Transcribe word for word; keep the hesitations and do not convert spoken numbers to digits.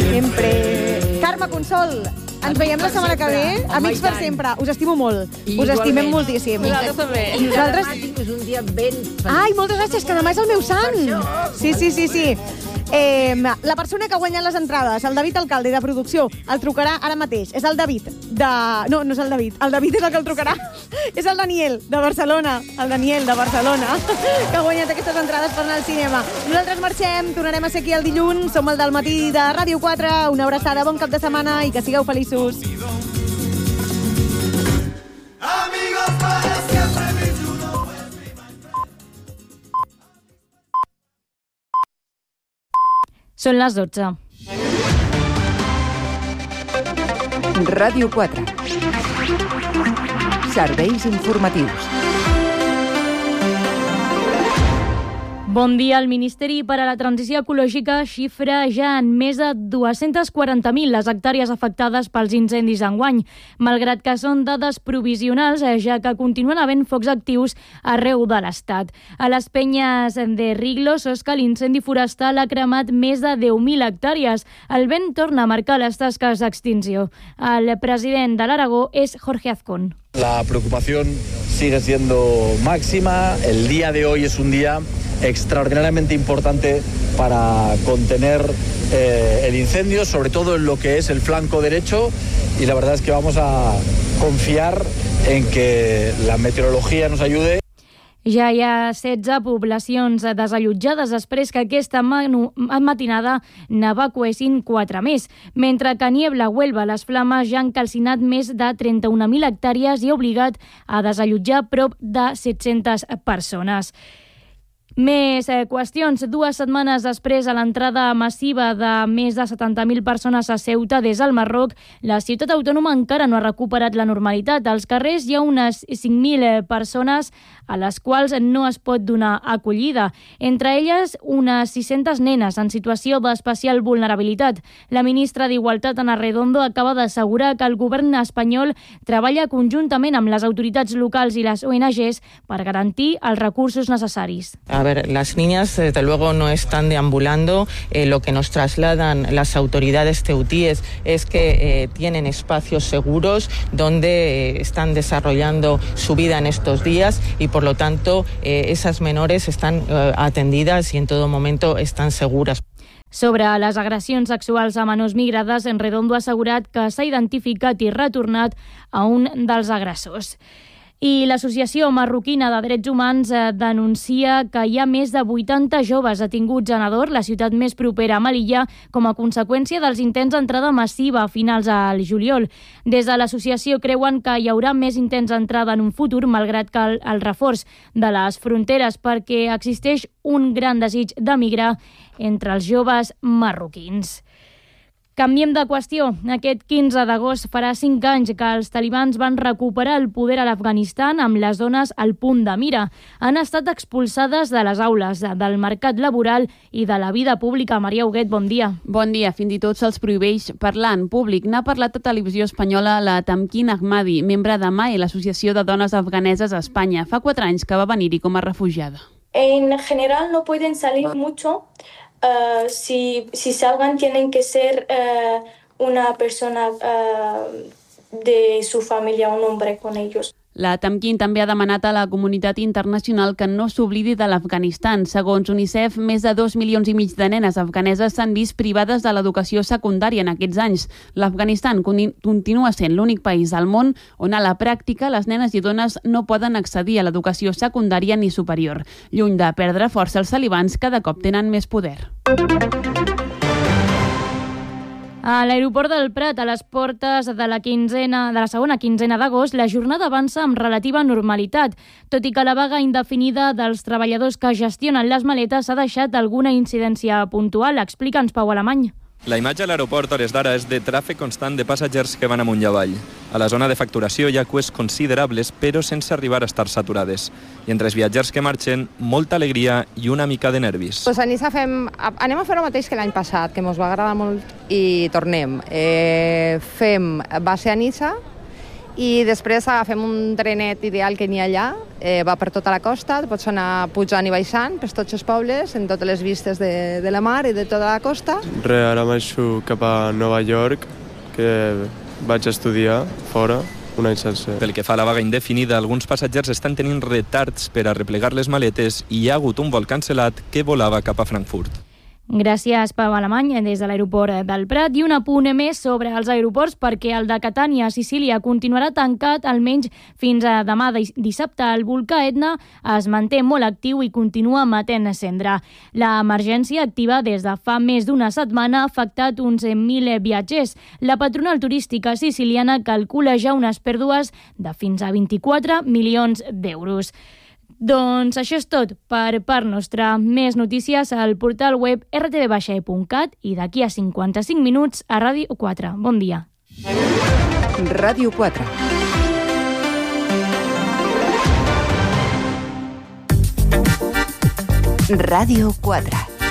sempre. Carme Consol, ens veiem la setmana que ve. Amics per sempre. Us estimo molt. Us estimem moltíssim. Nosaltres també. Nosaltres... És un dia ben feliç. Ai, moltes gràcies, que demà és el meu sant. Sí, sí, sí, sí. Eh, la persona que ha guanyat les entrades, el David Alcalde de producció, el trucarà ara mateix. És el David de... No, no és el David. El David és el que el trucarà. És el Daniel, de Barcelona. El Daniel, de Barcelona, que ha guanyat aquestes entrades per anar al cinema. Nosaltres marxem, tornarem a ser aquí el dilluns. Som el del matí de Ràdio quatre. Una abraçada, bon cap de setmana i que sigueu feliços. Amigos para siempre, mi judo es mi mantra. Són les dotze. Ràdio quatre. Serveis informatius. Bon dia. El Ministeri per a la Transició Ecològica xifra ja en més de dues-centes quaranta mil les hectàrees afectades pels incendis d'enguany, malgrat que són dades provisionals, ja que continuen havent focs actius arreu de l'Estat. A les penyes de Riglos, Osca, l'incendi forestal ha cremat més de deu mil hectàrees. El vent torna a marcar les tasques d'extinció. El president de l'Aragó és Jorge Azcón. La preocupación sigue siendo máxima. El día de hoy es un día extraordinariamente importante para contener eh, el incendio, sobre todo en lo que es el flanco derecho, y la verdad es que vamos a confiar en que la meteorología nos ayude. Ja hi ha setze poblacions desallotjades després que aquesta matinada n'evacuessin quatre més, mentre que a Niebla, Huelva, les flames ja han calcinat més de trenta-un mil hectàrees i ha obligat a desallotjar prop de set-centes persones. Més eh, qüestions. Dues setmanes després a l'entrada massiva de més de setanta mil persones a Ceuta des del Marroc, la ciutat autònoma encara no ha recuperat la normalitat. Als carrers hi ha unes cinc mil persones a les quals no es pot donar acollida. Entre elles, unes sis-centes nenes en situació d'especial vulnerabilitat. La ministra d'Igualtat, Ana Redondo, acaba d'assegurar que el govern espanyol treballa conjuntament amb les autoritats locals i les O N Ges per garantir els recursos necessaris. A ver, las niñas desde luego no están deambulando. Eh, lo que nos trasladan las autoridades ceutíes es que eh, tienen espacios seguros donde eh, están desarrollando su vida en estos días y por lo tanto eh, esas menores están eh, atendidas y en todo momento están seguras. Sobre les agressions sexuals a menors migrades, en Redondo ha assegurat que s'ha identificat i retornat a un dels agressors. I l'Associació Marroquina de Drets Humans eh, denuncia que hi ha més de vuitanta joves detinguts a Nador, la ciutat més propera a Melilla, com a conseqüència dels intents d'entrada massiva a finals del juliol. Des de l'associació creuen que hi haurà més intents d'entrada en un futur, malgrat que el, el reforç de les fronteres, perquè existeix un gran desig d'emigrar entre els joves marroquins. Canviem de qüestió. Aquest quinze d'agost farà cinc anys que els talibans van recuperar el poder a l'Afganistan amb les dones al punt de mira. Han estat expulsades de les aules, del mercat laboral i de la vida pública. Maria Huguet, bon dia. Bon dia. Fins i tot se'ls prohibeix parlar en públic. N'ha parlat a Televisió Espanyola la Tamkin Ahmadi, membre de M A E, l'Associació de Dones Afganeses a Espanya. Fa quatre anys que va venir-hi com a refugiada. En general no pueden salir mucho. Uh, si, si salgan tienen que ser uh, una persona uh, de su familia, un hombre con ellos. La Tamkin també ha demanat a la comunitat internacional que no s'oblidi de l'Afganistan. Segons UNICEF, més de dos milions i mig de nenes afganeses s'han vist privades de l'educació secundària en aquests anys. L'Afganistan continua sent l'únic país del món on a la pràctica les nenes i dones no poden accedir a l'educació secundària ni superior. Lluny de perdre força, els talibans cada cop tenen més poder. A l'aeroport del Prat, a les portes de la quinzena, de la segona quinzena d'agost, la jornada avança amb relativa normalitat, tot i que la vaga indefinida dels treballadors que gestionen les maletes ha deixat alguna incidència puntual. Explica'ns, Pau Alemany. La imatge a l'aeroport a hores d'ara és de tràfic constant de passatgers que van amunt i avall. A la zona de facturació hi ha cues considerables, però sense arribar a estar saturades. I entre els viatgers que marxen, molta alegria i una mica de nervis. Pues a Niça fem, anem a fer el mateix que l'any passat, que ens va agradar molt, i tornem. Eh, fem base a Niça i després agafem un trenet ideal que n'hi ha allà, eh, va per tota la costa, pots anar pujant i baixant per tots els pobles, en totes les vistes de, de la mar i de tota la costa. Re, ara marxo cap a Nova York, que vaig estudiar fora un any sencer. Pel que fa a la vaga indefinida, alguns passatgers estan tenint retards per a replegar les maletes i hi ha hagut un vol cancel·lat que volava cap a Frankfurt. Gràcies, Pau Alemany, des de l'aeroport del Prat. I un apunt més sobre els aeroports, perquè el de Catània, a Sicília, continuarà tancat almenys fins a demà dissabte. El volcà Etna es manté molt actiu i continua emetent cendra. L'emergència activa des de fa més d'una setmana ha afectat uns mil viatgers. La patronal turística siciliana calcula ja unes pèrdues de fins a vint-i-quatre milions d'euros. Doncs això és tot per part nostra. Més notícies al portal web r t v baixa e punt cat i d'aquí a cinquanta-cinc minuts a Ràdio quatre. Bon dia. Ràdio quatre. Ràdio quatre.